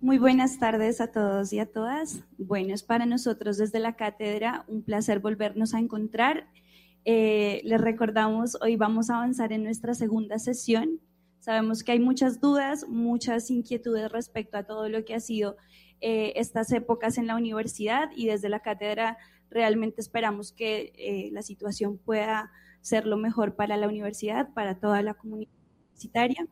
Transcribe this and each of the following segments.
Muy buenas tardes a todos y a todas. Bueno, es para nosotros desde la cátedra un placer volvernos a encontrar. Les recordamos, hoy vamos a avanzar en nuestra segunda sesión. Sabemos que hay muchas dudas, muchas inquietudes respecto a todo lo que ha sido estas épocas en la universidad, y desde la cátedra realmente esperamos que la situación pueda ser lo mejor para la universidad, para toda la comunidad universitaria.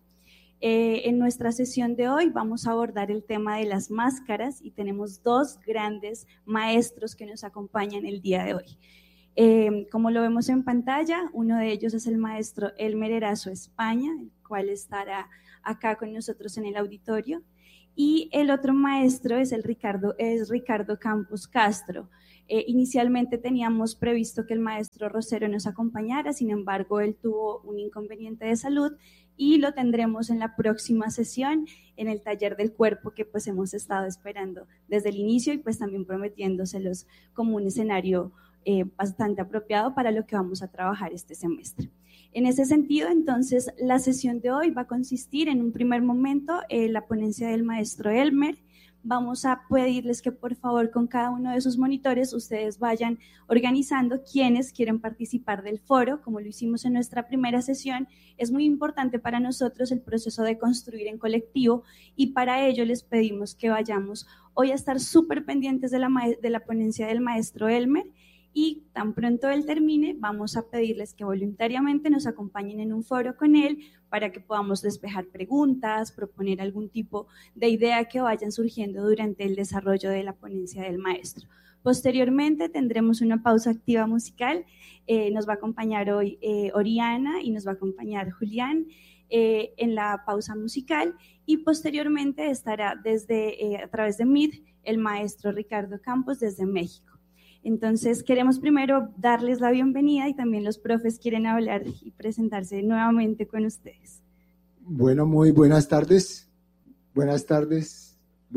En nuestra sesión de hoy vamos a abordar el tema de las máscaras y tenemos dos grandes maestros que nos acompañan el día de hoy. Como lo vemos en pantalla, uno de ellos es el maestro Elmer Erazo España, el cual estará acá con nosotros en el auditorio, y el otro maestro es Ricardo Campos Castro. Inicialmente teníamos previsto que el maestro Rosero nos acompañara, sin embargo, él tuvo un inconveniente de salud y lo tendremos en la próxima sesión en el taller del cuerpo que pues hemos estado esperando desde el inicio y pues también prometiéndoselos como un escenario bastante apropiado para lo que vamos a trabajar este semestre. En ese sentido, entonces, la sesión de hoy va a consistir en un primer momento la ponencia del maestro Elmer. Vamos a pedirles que por favor con cada uno de sus monitores ustedes vayan organizando quienes quieren participar del foro, como lo hicimos en nuestra primera sesión. Es muy importante para nosotros el proceso de construir en colectivo y para ello les pedimos que vayamos hoy a estar súper pendientes de la ponencia del maestro Elmer, y tan pronto él termine vamos a pedirles que voluntariamente nos acompañen en un foro con él para que podamos despejar preguntas, proponer algún tipo de idea que vayan surgiendo durante el desarrollo de la ponencia del maestro. Posteriormente tendremos una pausa activa musical, nos va a acompañar hoy Oriana y nos va a acompañar Julián en la pausa musical, y posteriormente estará a través de Meet el maestro Ricardo Campos desde México. Entonces queremos primero darles la bienvenida y también los profes quieren hablar y presentarse nuevamente con ustedes. Bueno, muy buenas tardes. Buenas tardes.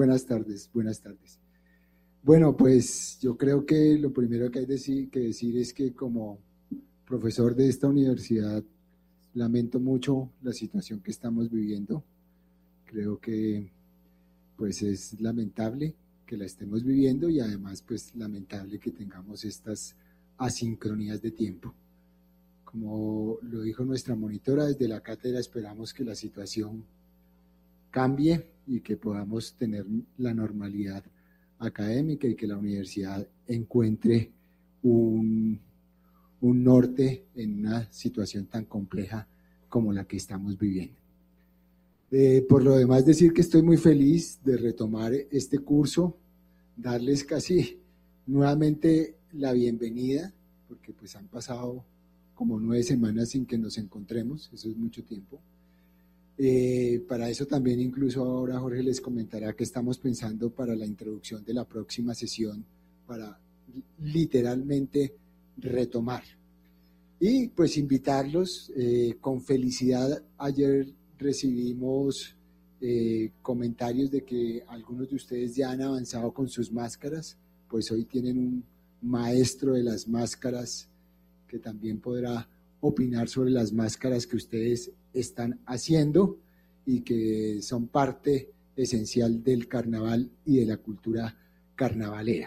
Bueno, pues yo creo que lo primero que hay que decir es que como profesor de esta universidad lamento mucho la situación que estamos viviendo. Creo que pues es lamentable que la estemos viviendo y además pues lamentable que tengamos estas asincronías de tiempo. Como lo dijo nuestra monitora, desde la cátedra esperamos que la situación cambie y que podamos tener la normalidad académica y que la universidad encuentre un norte en una situación tan compleja como la que estamos viviendo. Por lo demás, decir que estoy muy feliz de retomar este curso, darles casi nuevamente la bienvenida, porque pues han pasado como 9 semanas sin que nos encontremos, eso es mucho tiempo. Para eso también incluso ahora Jorge les comentará que estamos pensando para la introducción de la próxima sesión para literalmente retomar. Y pues invitarlos con felicidad. Ayer recibimos comentarios de que algunos de ustedes ya han avanzado con sus máscaras, pues hoy tienen un maestro de las máscaras que también podrá opinar sobre las máscaras que ustedes están haciendo y que son parte esencial del carnaval y de la cultura carnavalera.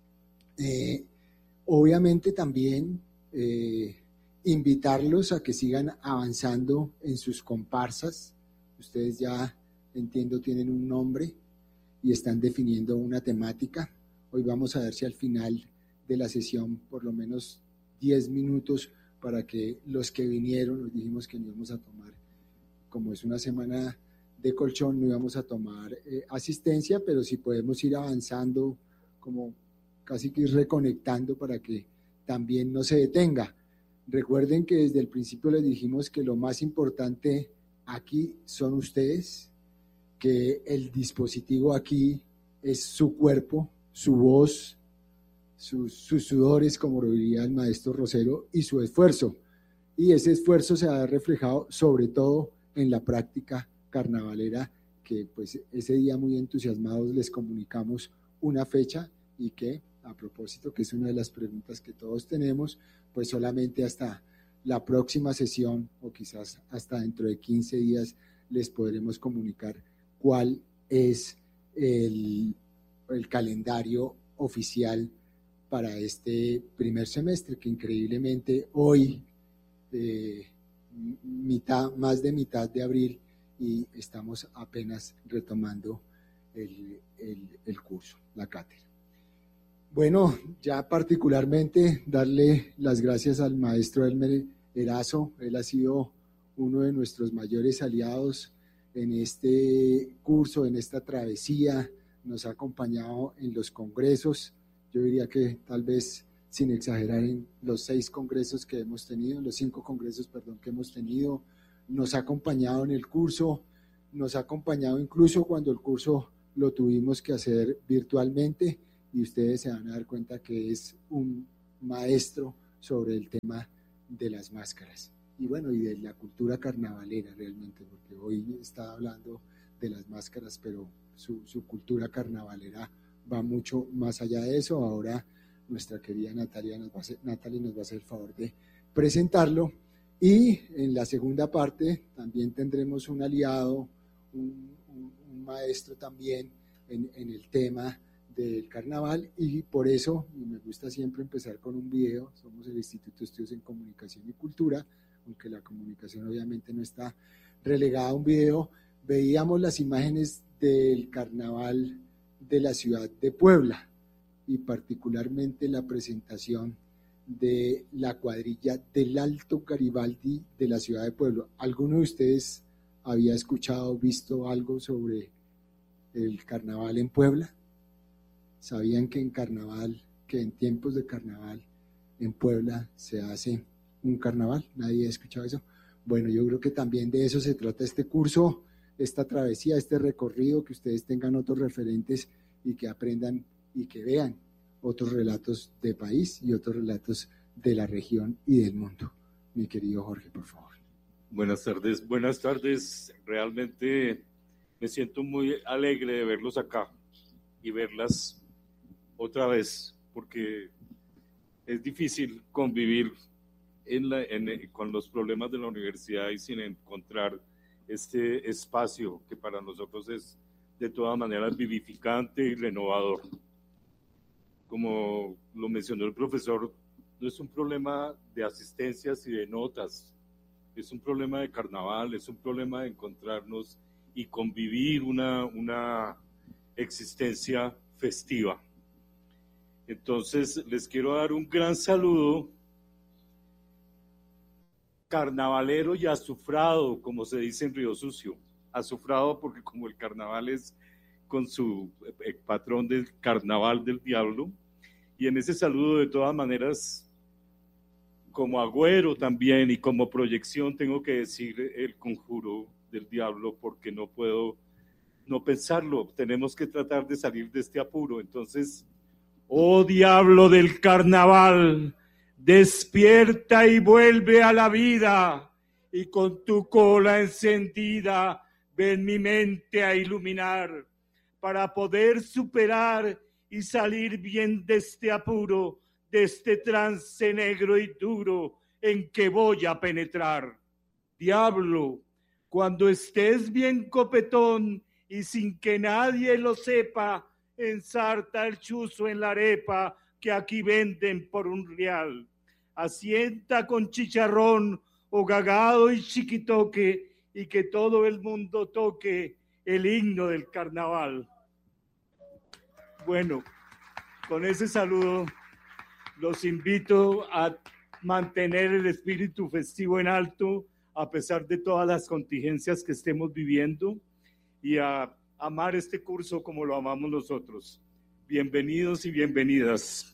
Obviamente también invitarlos a que sigan avanzando en sus comparsas. Ustedes ya, entiendo, tienen un nombre y están definiendo una temática. Hoy vamos a ver si al final de la sesión por lo menos 10 minutos para que los que vinieron, nos dijimos que no íbamos a tomar, como es una semana de colchón, no íbamos a tomar asistencia, pero sí podemos ir avanzando, como casi que ir reconectando para que también no se detenga. Recuerden que desde el principio les dijimos que lo más importante aquí son ustedes, que el dispositivo aquí es su cuerpo, su voz, sus sudores, como lo diría el maestro Rosero, y su esfuerzo. Y ese esfuerzo se ha reflejado sobre todo en la práctica carnavalera, que pues ese día muy entusiasmados les comunicamos una fecha y que, a propósito, que es una de las preguntas que todos tenemos, pues solamente hasta la próxima sesión o quizás hasta dentro de 15 días les podremos comunicar cuál es el calendario oficial para este primer semestre, que increíblemente hoy, más de mitad de abril, y estamos apenas retomando el curso, la cátedra. Bueno, ya particularmente darle las gracias al maestro Elmer Erazo. Él ha sido uno de nuestros mayores aliados en este curso, en esta travesía. Nos ha acompañado en los congresos, yo diría que tal vez sin exagerar, en los 5 congresos que hemos tenido, que hemos tenido. Nos ha acompañado en el curso, nos ha acompañado incluso cuando el curso lo tuvimos que hacer virtualmente, y ustedes se van a dar cuenta que es un maestro sobre el tema de las máscaras y bueno, y de la cultura carnavalera realmente, porque hoy está hablando de las máscaras, pero su cultura carnavalera va mucho más allá de eso. Ahora nuestra querida Natalie nos va a hacer el favor de presentarlo, y en la segunda parte también tendremos un aliado, un maestro también en el tema del carnaval, y por eso, y me gusta siempre empezar con un video. Somos el Instituto de Estudios en Comunicación y Cultura, aunque la comunicación obviamente no está relegada a un video. Veíamos las imágenes del carnaval de la ciudad de Puebla, y particularmente la presentación de la cuadrilla del Alto Garibaldi de la ciudad de Puebla. ¿Alguno de ustedes había escuchado, visto algo sobre el carnaval en Puebla? ¿Sabían que en tiempos de carnaval en Puebla se hace un carnaval? ¿Nadie ha escuchado eso? Bueno, yo creo que también de eso se trata este curso, esta travesía, este recorrido, que ustedes tengan otros referentes y que aprendan y que vean otros relatos de país y otros relatos de la región y del mundo. Mi querido Jorge, por favor. Buenas tardes. Realmente me siento muy alegre de verlos acá y verlas otra vez, porque es difícil convivir con los problemas de la universidad y sin encontrar este espacio que para nosotros es de todas maneras vivificante y renovador. Como lo mencionó el profesor, no es un problema de asistencias y de notas, es un problema de carnaval, es un problema de encontrarnos y convivir una existencia festiva. Entonces les quiero dar un gran saludo carnavalero y azufrado, como se dice en Río Sucio. Azufrado porque como el carnaval es con su patrón del carnaval del diablo, y en ese saludo de todas maneras, como agüero también y como proyección, tengo que decir el conjuro del diablo, porque no puedo no pensarlo. Tenemos que tratar de salir de este apuro. Entonces, oh diablo del carnaval, despierta y vuelve a la vida, y con tu cola encendida ven mi mente a iluminar, para poder superar y salir bien de este apuro, de este trance negro y duro en que voy a penetrar. Diablo, cuando estés bien copetón y sin que nadie lo sepa, ensarta el chuzo en la arepa que aquí venden por $1. Asienta con chicharrón o gagado y chiquitoque, y que todo el mundo toque el himno del carnaval. Bueno, con ese saludo los invito a mantener el espíritu festivo en alto a pesar de todas las contingencias que estemos viviendo, y a amar este curso como lo amamos nosotros. Bienvenidos y bienvenidas.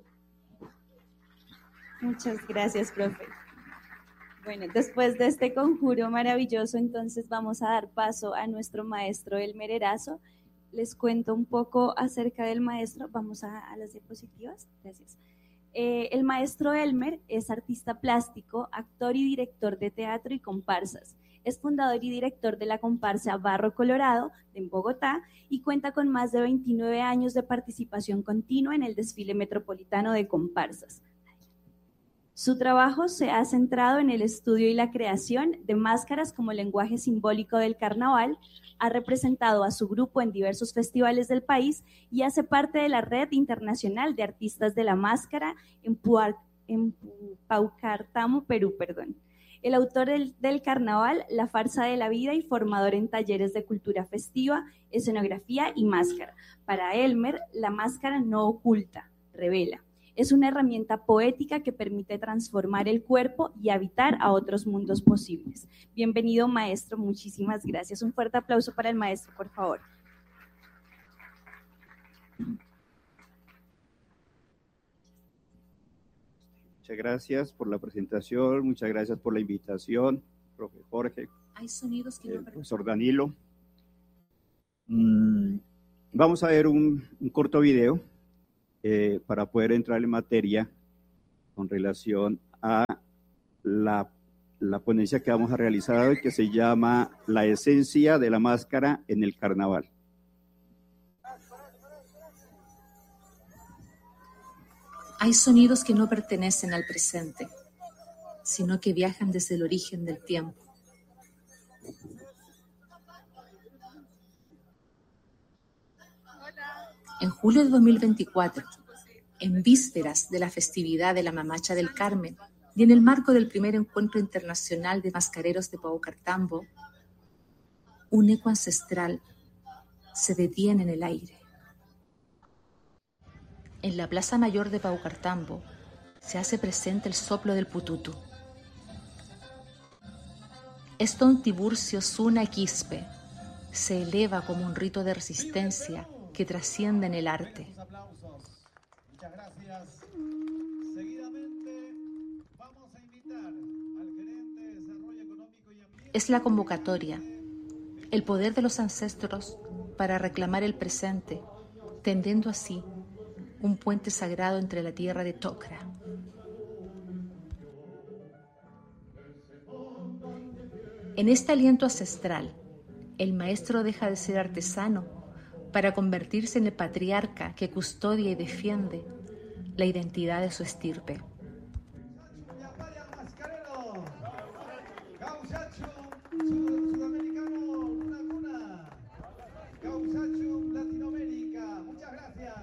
Muchas gracias, profe. Bueno, después de este conjuro maravilloso, entonces vamos a dar paso a nuestro maestro Elmer Erazo. Les cuento un poco acerca del maestro. Vamos a las diapositivas. Gracias. El maestro Elmer es artista plástico, actor y director de teatro y comparsas. Es fundador y director de la comparsa Barro Colorado en Bogotá y cuenta con más de 29 años de participación continua en el desfile metropolitano de comparsas. Su trabajo se ha centrado en el estudio y la creación de máscaras como lenguaje simbólico del carnaval, ha representado a su grupo en diversos festivales del país y hace parte de la Red Internacional de Artistas de la Máscara en Paucartambo, Perú. El autor del carnaval, La farsa de la vida y formador en talleres de cultura festiva, escenografía y máscara. Para Elmer, la máscara no oculta, revela. Es una herramienta poética que permite transformar el cuerpo y habitar a otros mundos posibles. Bienvenido, maestro. Muchísimas gracias. Un fuerte aplauso para el maestro, por favor. Muchas gracias por la presentación, muchas gracias por la invitación, profe Jorge, Hay sonidos que profesor Danilo. Vamos a ver un corto video para poder entrar en materia con relación a la ponencia que vamos a realizar hoy, que se llama La esencia de la máscara en el carnaval. Hay sonidos que no pertenecen al presente, sino que viajan desde el origen del tiempo. En julio de 2024, en vísperas de la festividad de la Mamacha del Carmen y en el marco del primer encuentro internacional de mascareros de Paucartambo, un eco ancestral se detiene en el aire. En la Plaza Mayor de Paucartambo se hace presente el soplo del pututu. Eston Tiburcio Suna Quispe se eleva como un rito de resistencia que trasciende en el arte. Muchas gracias. Seguidamente vamos a invitar al gerente de Desarrollo Económico y Ambiente. Es la convocatoria, el poder de los ancestros para reclamar el presente, tendiendo así un puente sagrado entre la tierra de Tokra. En este aliento ancestral, el maestro deja de ser artesano para convertirse en el patriarca que custodia y defiende la identidad de su estirpe. Latinoamérica. Muchas gracias.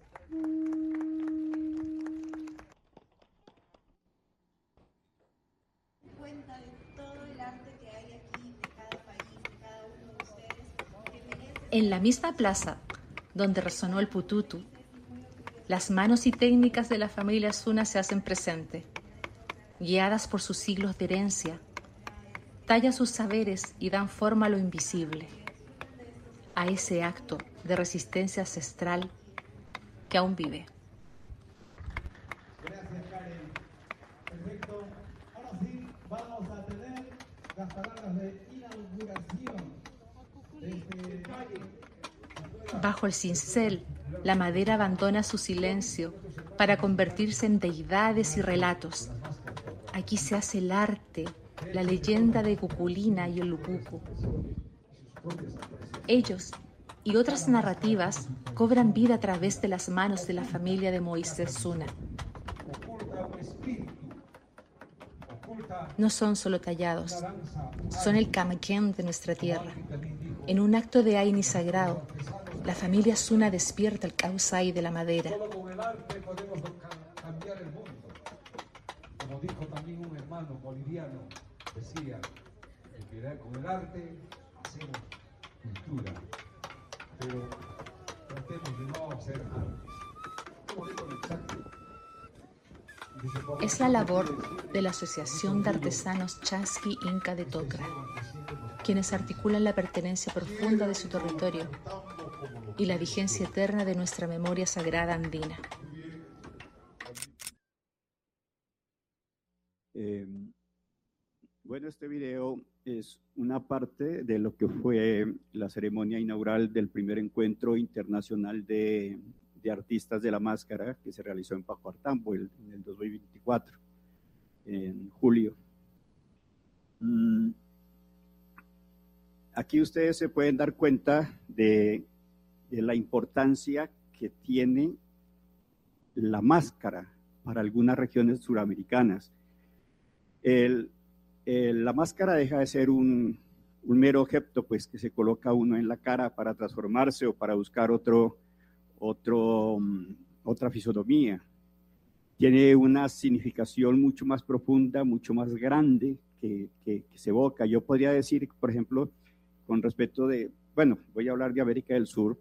Cuenta de todo el arte que hay aquí, de cada país, de cada uno de ustedes, que merece. En la misma plaza donde resonó el pututu, las manos y técnicas de la familia Suna se hacen presente. Guiadas por sus siglos de herencia, tallan sus saberes y dan forma a lo invisible, a ese acto de resistencia ancestral que aún vive. Gracias, Karen. Perfecto. Ahora sí, vamos a tener las palabras de inauguración de este valle. Bajo el cincel, la madera abandona su silencio para convertirse en deidades y relatos. Aquí se hace el arte, la leyenda de Cuculina y el Lupucu. Ellos y otras narrativas cobran vida a través de las manos de la familia de Moisés Suna. No son solo tallados, son el camaquén de nuestra tierra. En un acto de Aini sagrado, la familia Suna despierta el causai de la madera. Solo con el arte podemos cambiar el mundo. Como dijo también un hermano boliviano, decía, que con el arte hacemos cultura, pero tratemos de no hacer arte. Como dijo el Chaco. Es la labor de la Asociación de Artesanos Chasqui Inca de Tokra, quienes articulan la pertenencia profunda de su territorio y la vigencia eterna de nuestra memoria sagrada andina. Bueno, este video es una parte de lo que fue la ceremonia inaugural del primer encuentro internacional de artistas de la máscara que se realizó en Paucartambo en el 2024, en julio. Aquí ustedes se pueden dar cuenta de la importancia que tiene la máscara para algunas regiones suramericanas. La máscara deja de ser un mero objeto, pues, que se coloca uno en la cara para transformarse o para buscar otra fisonomía. Tiene una significación mucho más profunda, mucho más grande que se evoca. Yo podría decir, por ejemplo, con respecto voy a hablar de América del Sur.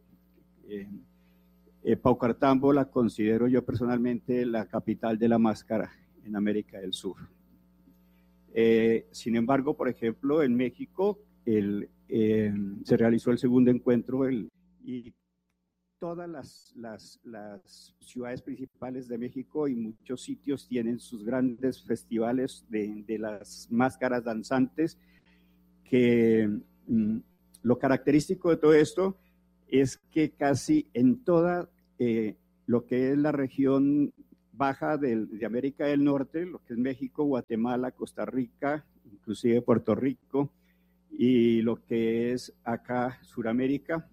Paucartambo la considero yo personalmente la capital de la máscara en América del Sur. Sin embargo, por ejemplo, en México se realizó el segundo encuentro y todas las ciudades principales de México y muchos sitios tienen sus grandes festivales de las máscaras danzantes, que lo característico de todo esto es que casi en toda lo que es la región baja de América del Norte, lo que es México, Guatemala, Costa Rica, inclusive Puerto Rico, y lo que es acá Suramérica,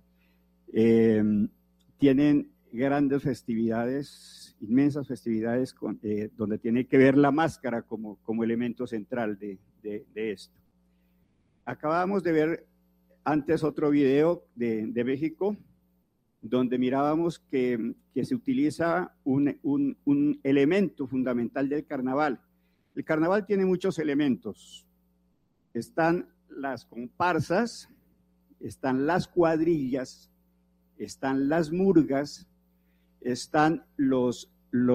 tienen grandes festividades, inmensas festividades donde tiene que ver la máscara como elemento central de esto. Acabamos de ver antes otro video de México, donde mirábamos que se utiliza un elemento fundamental del carnaval. El carnaval tiene muchos elementos. Están las comparsas, están las cuadrillas, están las murgas, están ¿cómo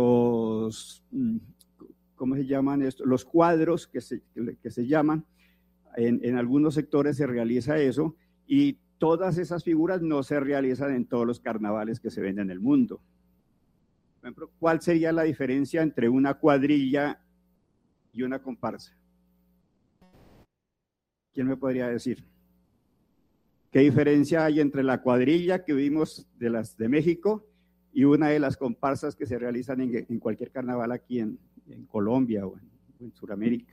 se llaman esto? Los cuadros que se llaman. En algunos sectores se realiza eso, y todas esas figuras no se realizan en todos los carnavales que se ven en el mundo. Por ejemplo, ¿cuál sería la diferencia entre una cuadrilla y una comparsa? ¿Quién me podría decir? ¿Qué diferencia hay entre la cuadrilla que vimos de las de México y una de las comparsas que se realizan en cualquier carnaval aquí en Colombia o en Sudamérica?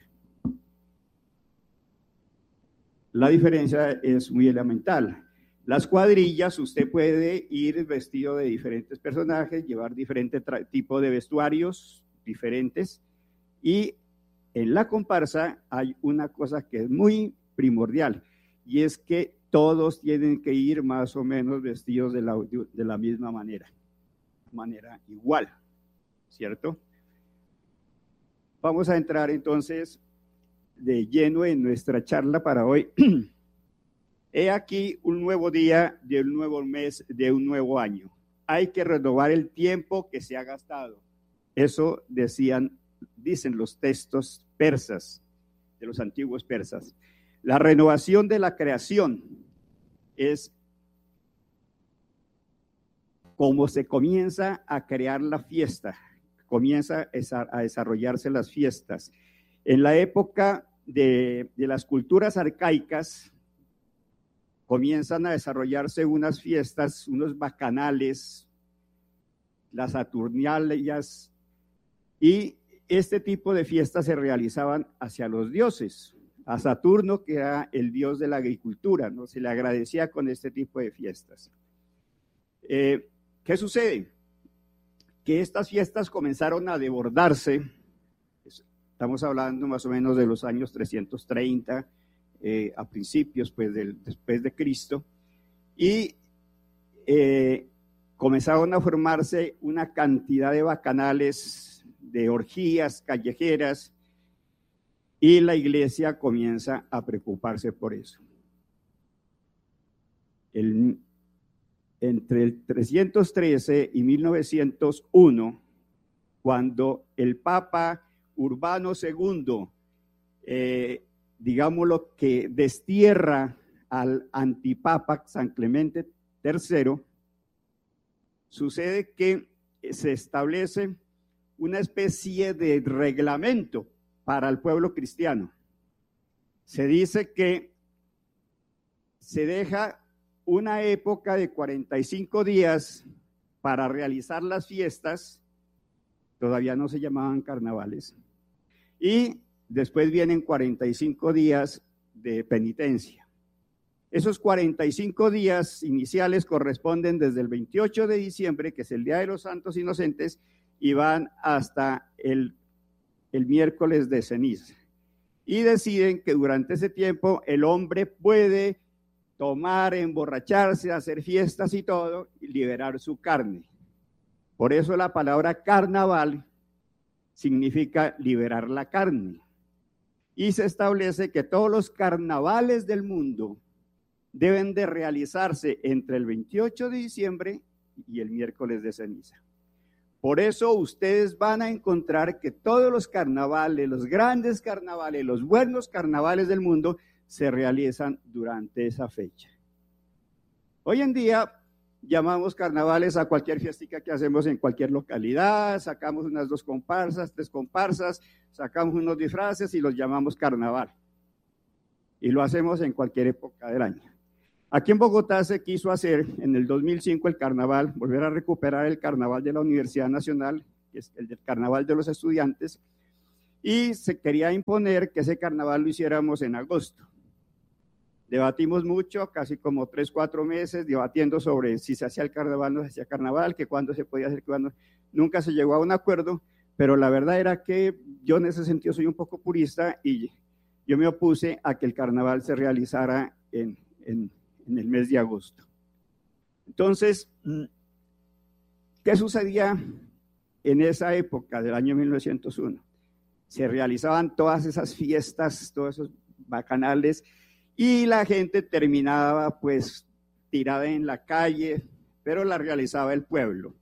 La diferencia es muy elemental. Las cuadrillas, usted puede ir vestido de diferentes personajes, llevar diferente tipo de vestuarios diferentes, y en la comparsa hay una cosa que es muy primordial, y es que todos tienen que ir más o menos vestidos de la misma manera igual, ¿cierto? Vamos a entrar entonces de lleno en nuestra charla para hoy. He aquí un nuevo día de un nuevo mes, de un nuevo año. Hay que renovar el tiempo que se ha gastado. Eso dicen los textos persas, de los antiguos persas. La renovación de la creación es como se comienza a crear la fiesta, comienza a desarrollarse las fiestas. En la época de las culturas arcaicas, comienzan a desarrollarse unas fiestas, unos bacanales, las Saturnalias, y este tipo de fiestas se realizaban hacia los dioses. A Saturno, que era el dios de la agricultura, ¿no? Se le agradecía con este tipo de fiestas. ¿Qué sucede? Que estas fiestas comenzaron a desbordarse. Estamos hablando más o menos de los años 330, a principios pues, después de Cristo, y comenzaron a formarse una cantidad de bacanales, de orgías callejeras, y la iglesia comienza a preocuparse por eso. Entre el 313 y 1901, cuando el Papa Urbano II, digámoslo, que destierra al antipapa San Clemente III, sucede que se establece una especie de reglamento para el pueblo cristiano. Se dice que se deja una época de 45 días para realizar las fiestas, todavía no se llamaban carnavales, y después vienen 45 días de penitencia. Esos 45 días iniciales corresponden desde el 28 de diciembre, que es el Día de los Santos Inocentes, y van hasta el miércoles de ceniza. Y deciden que durante ese tiempo el hombre puede tomar, emborracharse, hacer fiestas y todo, y liberar su carne. Por eso la palabra carnaval significa liberar la carne. Y se establece que todos los carnavales del mundo deben de realizarse entre el 28 de diciembre y el miércoles de ceniza. Por eso ustedes van a encontrar que todos los carnavales, los grandes carnavales, los buenos carnavales del mundo se realizan durante esa fecha. Hoy en día llamamos carnavales a cualquier fiestica que hacemos en cualquier localidad, sacamos unas 2 comparsas, 3 comparsas, sacamos unos disfraces y los llamamos carnaval. Y lo hacemos en cualquier época del año. Aquí en Bogotá se quiso hacer en el 2005 el carnaval, volver a recuperar el carnaval de la Universidad Nacional, que es el del carnaval de los estudiantes, y se quería imponer que ese carnaval lo hiciéramos en agosto. Debatimos mucho, casi como 3, 4 meses, debatiendo sobre si se hacía el carnaval, no se hacía carnaval, que cuándo se podía hacer, cuándo. Nunca se llegó a un acuerdo, pero la verdad era que yo en ese sentido soy un poco purista y yo me opuse a que el carnaval se realizara en el mes de agosto. Entonces, ¿qué sucedía en esa época del año 1901? Se realizaban todas esas fiestas, todos esos bacanales, y la gente terminaba pues tirada en la calle, pero la realizaba el pueblo.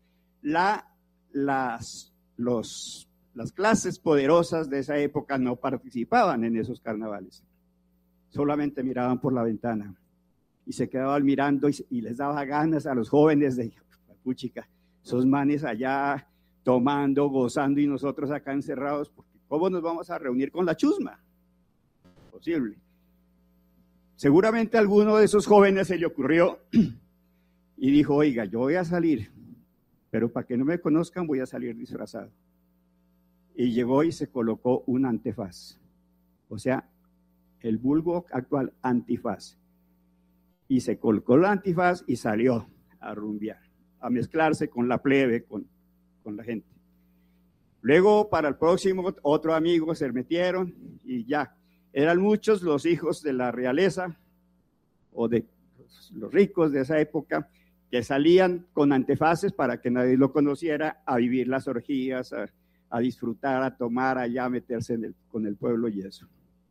Las clases poderosas de esa época no participaban en esos carnavales, solamente miraban por la ventana y se quedaban mirando y les daba ganas a los jóvenes de, puchica, esos manes allá tomando, gozando y nosotros acá encerrados, porque ¿cómo nos vamos a reunir con la chusma? Posible. Seguramente a alguno de esos jóvenes se le ocurrió y dijo, oiga, yo voy a salir, pero para que no me conozcan voy a salir disfrazado. Y llegó y se colocó un antifaz, o sea, el vulgo actual antifaz. Y se colocó el antifaz y salió a rumbear, a mezclarse con la plebe, con la gente. Luego, para el próximo, otro amigo se metieron y ya. Eran muchos los hijos de la realeza o de los ricos de esa época que salían con antefaces para que nadie lo conociera, a vivir las orgías, a disfrutar, a tomar, allá a meterse con el pueblo y eso.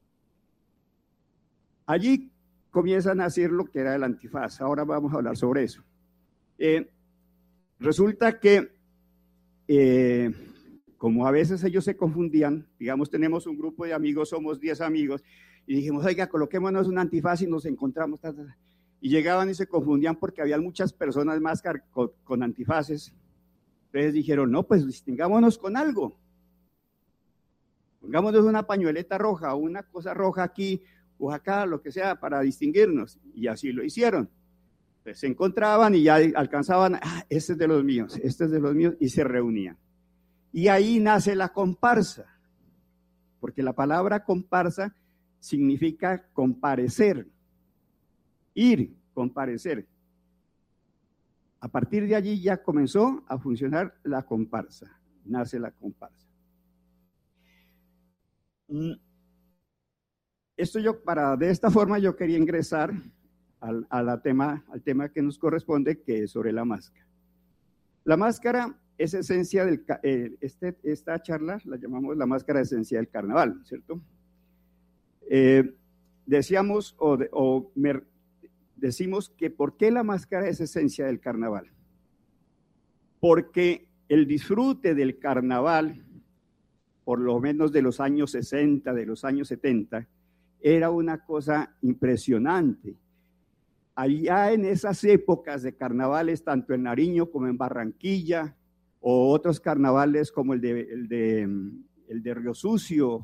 Allí comienzan a hacer lo que era el antifaz. Ahora vamos a hablar sobre eso. Resulta que como a veces ellos se confundían, digamos, tenemos un grupo de amigos, somos 10 amigos, y dijimos, oiga, coloquémonos un antifaz y nos encontramos, y llegaban y se confundían porque había muchas personas más con antifaces. Entonces dijeron, no, pues distingámonos con algo. Pongámonos una pañueleta roja, una cosa roja aquí o acá, lo que sea, para distinguirnos. Y así lo hicieron. Pues se encontraban y ya alcanzaban, este es de los míos, este es de los míos, y se reunían. Y ahí nace la comparsa, porque la palabra comparsa significa comparecer, ir, comparecer. A partir de allí ya comenzó a funcionar la comparsa, nace la comparsa. De esta forma yo quería ingresar al tema que nos corresponde, que es sobre la máscara. La máscara es esencia esta charla la llamamos la máscara esencia del carnaval, ¿cierto? Decimos que ¿por qué la máscara es esencia del carnaval? Porque el disfrute del carnaval, por lo menos de los años 60, de los años 70, era una cosa impresionante. Allá en esas épocas de carnavales, tanto en Nariño como en Barranquilla, o otros carnavales como el de Río Sucio,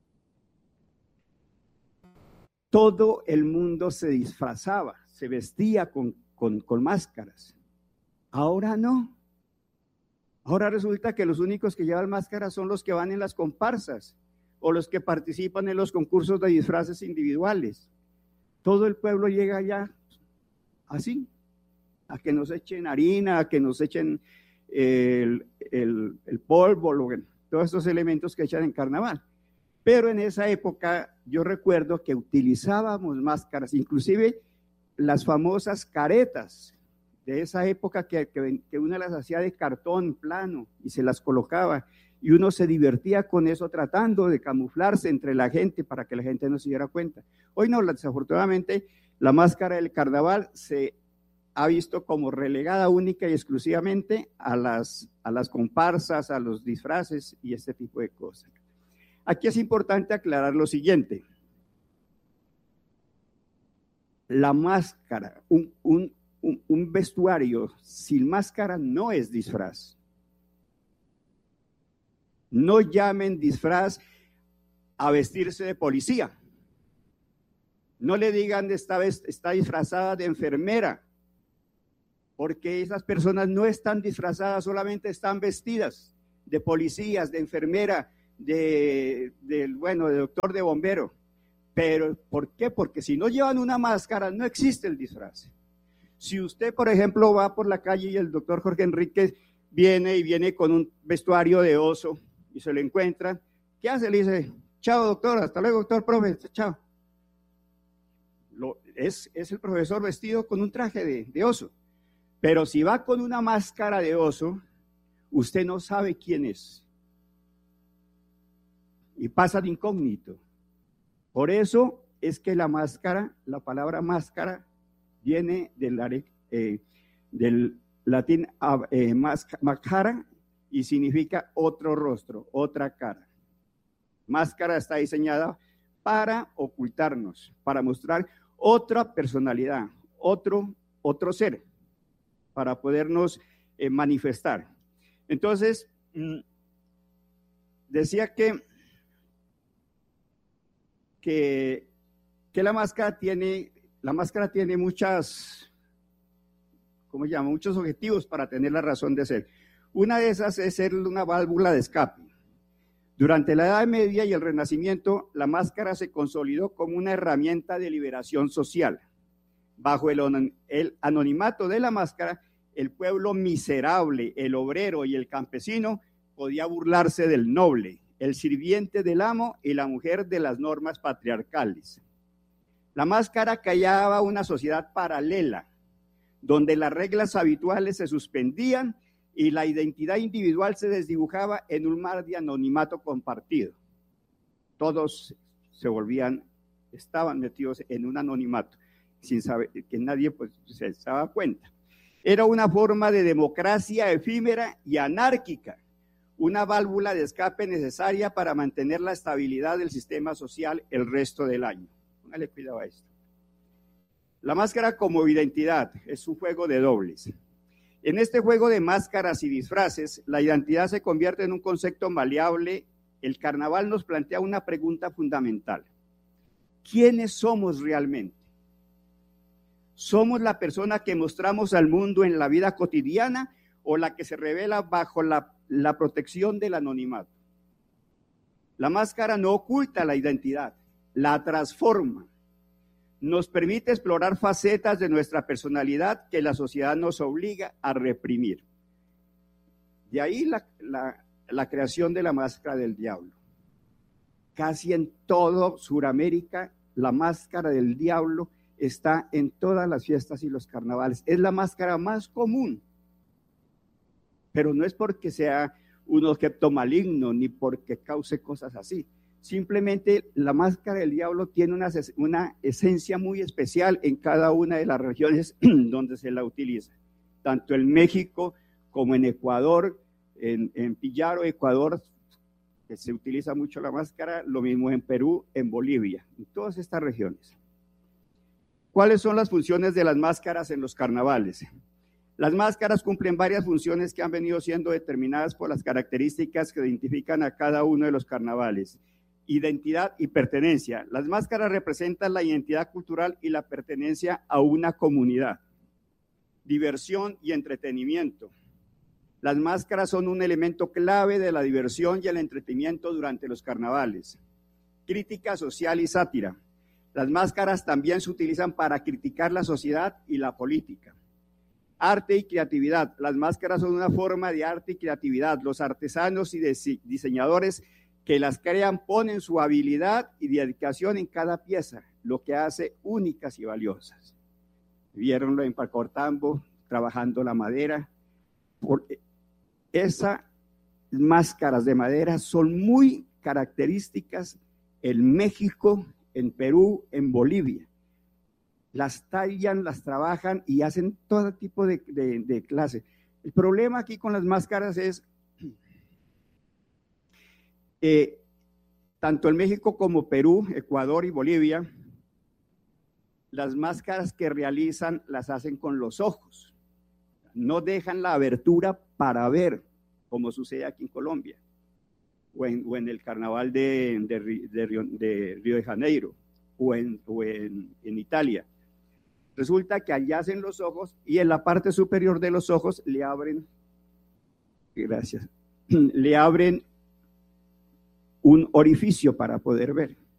todo el mundo se disfrazaba, se vestía con máscaras. Ahora no. Ahora resulta que los únicos que llevan máscaras son los que van en las comparsas o los que participan en los concursos de disfraces individuales. Todo el pueblo llega allá así, a que nos echen harina, a que nos echen el polvo, todos estos elementos que echan en carnaval. Pero en esa época yo recuerdo que utilizábamos máscaras, inclusive las famosas caretas de esa época que uno las hacía de cartón plano y se las colocaba, y uno se divertía con eso tratando de camuflarse entre la gente para que la gente no se diera cuenta. Hoy no, desafortunadamente la máscara del carnaval se ha visto como relegada única y exclusivamente a las comparsas, a los disfraces y este tipo de cosas. Aquí es importante aclarar lo siguiente. La máscara, un vestuario sin máscara no es disfraz. No llamen disfraz a vestirse de policía. No le digan está disfrazada de enfermera, porque esas personas no están disfrazadas, solamente están vestidas de policías, de enfermera, de doctor, de bombero. Pero ¿por qué? Porque si no llevan una máscara no existe el disfraz. Si usted, por ejemplo, va por la calle y el doctor Jorge Enríquez viene con un vestuario de oso y se lo encuentran, ¿qué hace? Le dice, chao doctor, hasta luego doctor, profe, chao. Es el profesor vestido con un traje de oso. Pero si va con una máscara de oso, usted no sabe quién es. Y pasa de incógnito. Por eso es que la máscara, la palabra máscara, viene del latín máscara y significa otro rostro, otra cara. Máscara está diseñada para ocultarnos, para mostrar otra personalidad, otro ser, para podernos manifestar. Entonces, decía que la máscara tiene muchos objetivos para tener la razón de ser. Una de esas es ser una válvula de escape. Durante la Edad Media y el Renacimiento, la máscara se consolidó como una herramienta de liberación social. Bajo el anonimato de la máscara, el pueblo miserable, el obrero y el campesino podía burlarse del noble, el sirviente del amo y la mujer de las normas patriarcales. La máscara callaba una sociedad paralela, donde las reglas habituales se suspendían y la identidad individual se desdibujaba en un mar de anonimato compartido. Todos estaban metidos en un anonimato, sin saber que nadie se daba cuenta. Era una forma de democracia efímera y anárquica, una válvula de escape necesaria para mantener la estabilidad del sistema social el resto del año. Póngale cuidado a esto. La máscara como identidad es un juego de dobles. En este juego de máscaras y disfraces, la identidad se convierte en un concepto maleable. El carnaval nos plantea una pregunta fundamental. ¿Quiénes somos realmente? ¿Somos la persona que mostramos al mundo en la vida cotidiana o la que se revela bajo la protección del anonimato? La máscara no oculta la identidad, la transforma. Nos permite explorar facetas de nuestra personalidad que la sociedad nos obliga a reprimir. De ahí la creación de la máscara del diablo. Casi en todo Sudamérica, la máscara del diablo está en todas las fiestas y los carnavales. Es la máscara más común, pero no es porque sea un objeto maligno ni porque cause cosas así. Simplemente la máscara del diablo tiene una esencia muy especial en cada una de las regiones donde se la utiliza, tanto en México como en Ecuador, en Pillaro, Ecuador, que se utiliza mucho la máscara, lo mismo en Perú, en Bolivia, en todas estas regiones. ¿Cuáles son las funciones de las máscaras en los carnavales? Las máscaras cumplen varias funciones que han venido siendo determinadas por las características que identifican a cada uno de los carnavales. Identidad y pertenencia. Las máscaras representan la identidad cultural y la pertenencia a una comunidad. Diversión y entretenimiento. Las máscaras son un elemento clave de la diversión y el entretenimiento durante los carnavales. Crítica social y sátira. Las máscaras también se utilizan para criticar la sociedad y la política. arte y creatividad. Las máscaras son una forma de arte y creatividad. Los artesanos y diseñadores que las crean ponen su habilidad y dedicación en cada pieza, lo que hace únicas y valiosas. Vieronlo en Pacortambo, trabajando la madera. Esas máscaras de madera son muy características en México, en Perú, en Bolivia. Las tallan, las trabajan y hacen todo tipo de clase. El problema aquí con las máscaras es tanto en México como Perú, Ecuador y Bolivia, las máscaras que realizan las hacen con los ojos. No dejan la abertura para ver, como sucede aquí en Colombia, o en el carnaval de Río de Janeiro, o en Italia. Resulta que allá hacen los ojos y en la parte superior de los ojos le abren un orificio para poder ver.